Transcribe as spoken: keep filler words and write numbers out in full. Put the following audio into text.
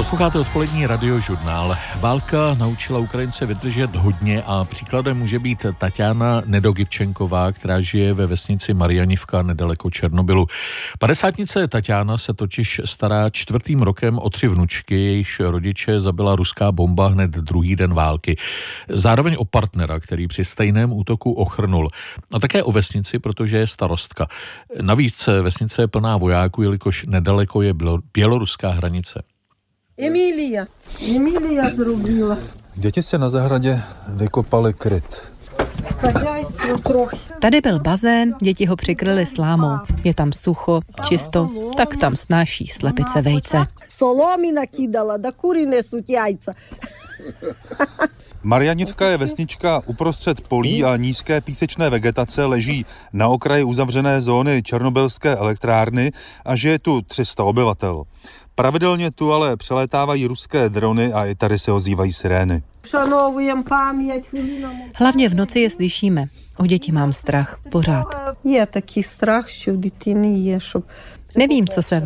Posloucháte odpolední radiožurnál. Válka naučila Ukrajince vydržet hodně a příkladem může být Taťána Nedogivčenková, která žije ve vesnici Marianivka nedaleko Černobylu. Padesátnice Taťána se totiž stará čtvrtým rokem o tři vnučky, jejichž rodiče zabila ruská bomba hned druhý den války. Zároveň o partnera, který při stejném útoku ochrnul. A také o vesnici, protože je starostka. Navíc vesnice je plná vojáků, jelikož nedaleko je běloruská hranice. Emília. Emília zrobila. Děti se na zahradě vykopali kryt. Tady byl bazén, děti ho přikryly slámou. Je tam sucho, čisto, tak tam snáší slepice vejce. Solómy nakydala, da kury nesut jajca. Marianivka je vesnička uprostřed polí a nízké písečné vegetace, leží na okraji uzavřené zóny černobylské elektrárny a žije tu tři sta obyvatel. Pravidelně tu ale přelétávají ruské drony a i tady se ozývají sirény. Hlavně v noci je slyšíme. O děti mám strach, pořád. Je taky strach, že u dětiny je, šob... Nevím, co se v